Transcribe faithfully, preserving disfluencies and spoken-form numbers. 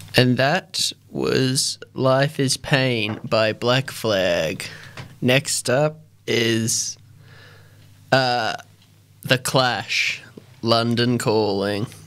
And that was Life is Pain by Black Flag. Next up is uh, The Clash, London Calling.